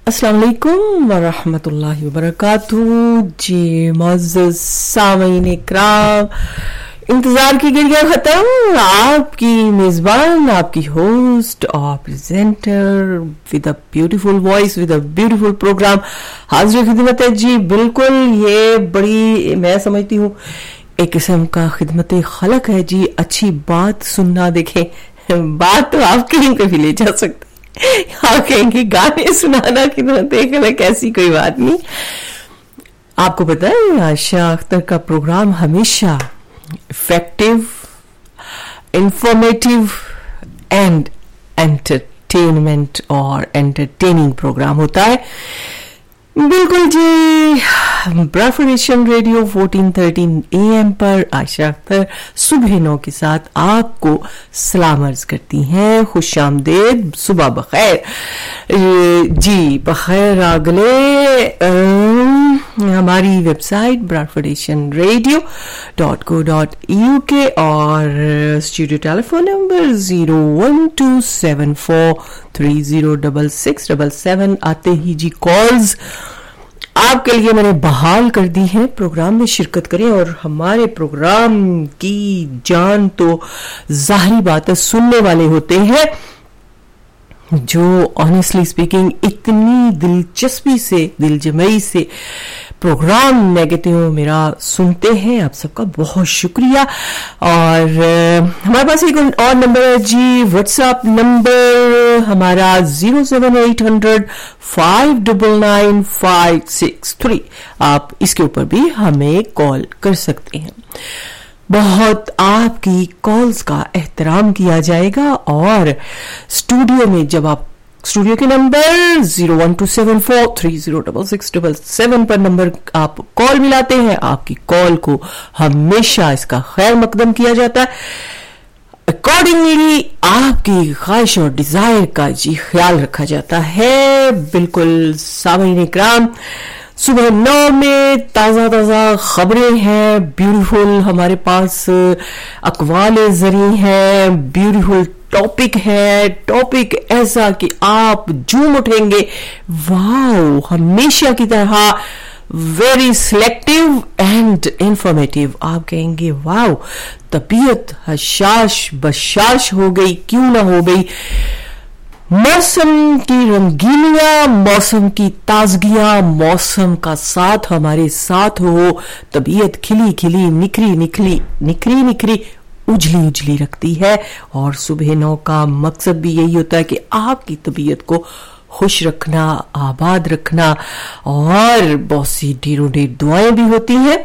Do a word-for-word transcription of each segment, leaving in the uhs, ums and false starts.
अस्सलाम वालेकुम वरहमतुल्लाहि वबरकातुहू। जी मुअज़्ज़ज़ सामीन इकराम, इंतजार की घड़ियां खत्म। आपकी मेजबान, आपकी होस्ट और presenter with a beautiful voice, with a beautiful programme हाजिर खिदमत है। जी बिल्कुल, ये बड़ी मैं समझती हूँ एक किस्म का खिदमत खलक है जी। अच्छी बात सुनना, देखें बात तो आप कहीं पे भी ले जा सकते, आप कहेंगे गाने सुनाना खिदमत खलक, ऐसी कोई बात नहीं। आपको पता है आयशा अख्तर का प्रोग्राम हमेशा इफेक्टिव, इंफॉर्मेटिव एंड एंटरटेनमेंट और एंटरटेनिंग प्रोग्राम होता है। बिल्कुल जी, ब्राफरेशन radio fourteen thirteen A M पर आयशा अख्तर सुबह नौ के साथ आपको सलाम अर्ज करती हैं। खुश आमदेद, सुबह बखैर जी, बखैर आगले। हमारी website ब्राफरेशन radio dot co dot U के और studio telephone number zero one two seven four three zero double six double seven. आते ही जी कॉल्स आपके लिए मैंने बहाल कर दी है। प्रोग्राम में शिरकत करें और हमारे प्रोग्राम की जान तो जाहिर बात है सुनने वाले होते हैं, जो ऑनेस्टली स्पीकिंग इतनी दिलचस्पी से, दिलजमई से प्रोग्राम नेगेटिव मेरा सुनते हैं। आप सबका बहुत शुक्रिया। और हमारे पास एक और नंबर है जी, व्हाट्सएप नंबर हमारा zero seven eight hundred five double nine five six three. आप इसके ऊपर भी हमें कॉल कर सकते हैं। बहुत आपकी कॉल्स का एहतराम किया जाएगा। और स्टूडियो में जब आप स्टूडियो के number zero one two seven four three zero double six double seven पर नंबर आप कॉल मिलाते हैं, आपकी कॉल को हमेशा इसका खैर मकदम किया जाता है। अकॉर्डिंगली आपकी ख्वाहिश और डिजायर का जी ख्याल रखा जाता है। बिल्कुल सामीन इकराम, सुबह नौ में ताजा ताजा खबरें हैं, ब्यूटीफुल हमारे पास अकवाले जरी हैं, ब्यूटीफुल टॉपिक है, टॉपिक ऐसा कि आप झूम उठेंगे। वाओ, हमेशा की तरह वेरी सिलेक्टिव एंड इंफॉर्मेटिव। आप कहेंगे वाओ, तबीयत हशाश बशाश हो गई, क्यों ना हो गई। मौसम की रंगीनियां, मौसम की ताजगियां, मौसम का साथ हमारे साथ हो, तबीयत खिली खिली, निखरी निखरी, निखरी निखरी, उजली उजली रखती है। और सुबह नौ का मकसद भी यही होता है कि आपकी तबीयत को खुश रखना, आबाद रखना, और बहुत सी ढेरों ढेर दुआएं भी होती हैं।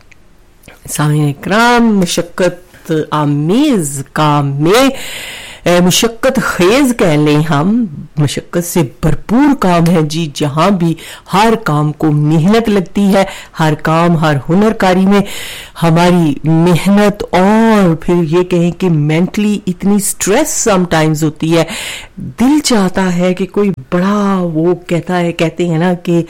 सामीन इकराम, मुशक्कत आमेज काम में मुशक्कत खेज कह लें हम, मुशक्कत से भरपूर काम है जी। जहां भी हर काम को मेहनत लगती है, हर काम, हर हुनरकारी में हमारी मेहनत, और फिर ये कहें कि मेंटली इतनी स्ट्रेस समटाइम्स होती है। दिल चाहता है कि कोई बड़ा, वो कहता है, कहते हैं ना कि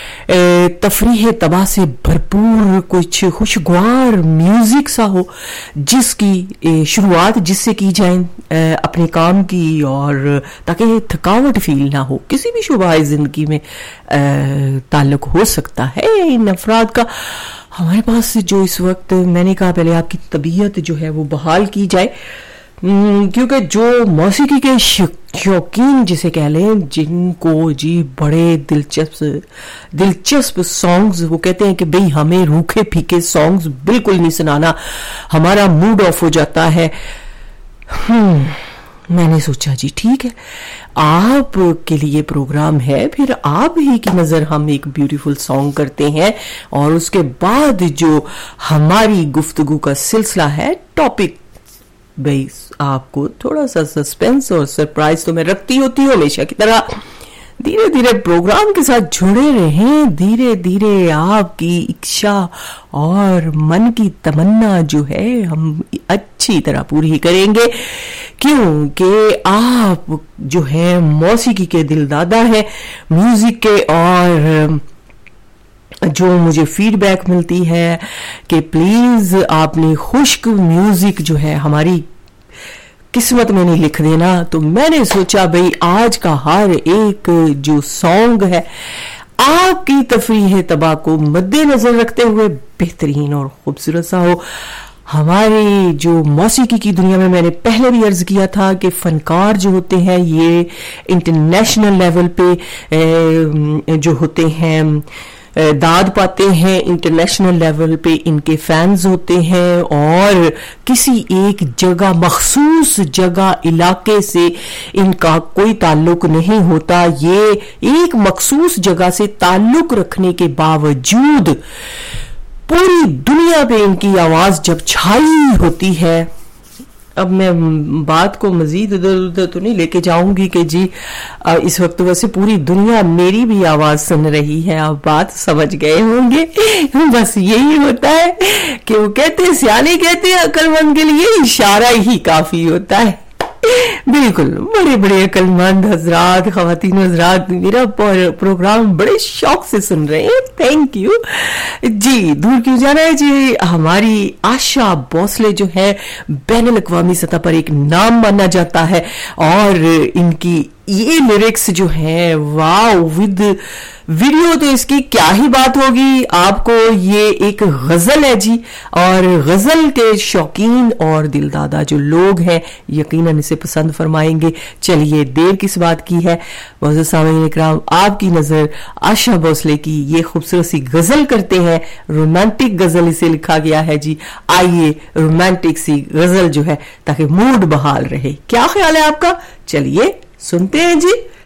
तफरीह तबाह से भरपूर कुछ खुशगवार म्यूजिक सा हो, जिसकी शुरुआत जिससे की जाए अपने काम की, और ताकि थकावट फील ना हो। किसी भी शुबा जिंदगी में ताल्लुक हो सकता है इन अफराद का। हमारे पास जो इस वक्त, मैंने कहा पहले आपकी तबीयत जो है वो बहाल की जाए, क्योंकि जो मौसीकी के शौकीन जिसे कह लें, जिनको जी बड़े दिलचस्प दिलचस्प सॉन्ग्स, वो कहते हैं कि भाई हमें रूखे फीके सॉन्ग्स बिल्कुल नहीं सुनाना, हमारा मूड ऑफ हो जाता है। हम्म मैंने सोचा जी ठीक है, आप के लिए प्रोग्राम है, फिर आप ही की नजर हम एक ब्यूटीफुल सॉन्ग करते हैं, और उसके बाद जो हमारी गुफ्तगू का सिलसिला है, टॉपिक, भाई आपको थोड़ा सा सस्पेंस और सरप्राइज तो मैं रखती होती हूँ हमेशा की तरह। धीरे धीरे प्रोग्राम के साथ जुड़े रहें, धीरे धीरे आपकी इच्छा और मन की तमन्ना जो है हम अच्छी तरह पूरी करेंगे, क्योंकि आप जो है मौसीकी के दिलदादा है, म्यूजिक के। और जो मुझे फीडबैक मिलती है कि प्लीज आपने खुश्क म्यूजिक जो है हमारी किस्मत में नहीं लिख देना। तो मैंने सोचा भाई आज का हर एक जो सॉन्ग है आपकी तफरीह तबाह को मद्देनजर रखते हुए बेहतरीन और खूबसूरत सा हो। हमारी जो मौसीकी की दुनिया में मैंने पहले भी अर्ज किया था कि फनकार जो होते हैं ये इंटरनेशनल लेवल पे जो होते हैं दाद पाते हैं, इंटरनेशनल लेवल पे इनके फैंस होते हैं और किसी एक जगह मखसूस जगह इलाके से इनका कोई ताल्लुक नहीं होता। ये एक मखसूस जगह से ताल्लुक रखने के बावजूद पूरी दुनिया पे इनकी आवाज जब छाई होती है। अब मैं बात को मजीद इधर उधर तो नहीं लेके जाऊंगी कि जी इस वक्त वैसे पूरी दुनिया मेरी भी आवाज सुन रही है, आप बात समझ गए होंगे। बस यही होता है कि वो कहते हैं, सियाने कहते हैं अक्लमंद के लिए इशारा ही काफी होता है। बिल्कुल, बड़े बड़े अक्लमंद हजरात, खवातीन हजरात मेरा प्रोग्राम बड़े शौक से सुन रहे हैं, थैंक यू जी। दूर क्यों जाना है जी, हमारी आशा भोसले जो है बैनुल अक़वामी सतह पर एक नाम माना जाता है और इनकी ये लिरिक्स जो है वाह, विद वीडियो तो इसकी क्या ही बात होगी। आपको ये एक गजल है जी और गजल के शौकीन और दिलदादा जो लोग हैं यकीनन इसे पसंद फरमाएंगे। चलिए देर किस बात की है, मोअज़्ज़ज़ सामीन इकराम आपकी नजर आशा भोसले की ये खूबसूरत सी गजल करते हैं। रोमांटिक गजल इसे लिखा गया है जी। आइए रोमांटिक सी गजल जो है ताकि मूड बहाल रहे। क्या ख्याल है आपका? चलिए सुनते हैं जी।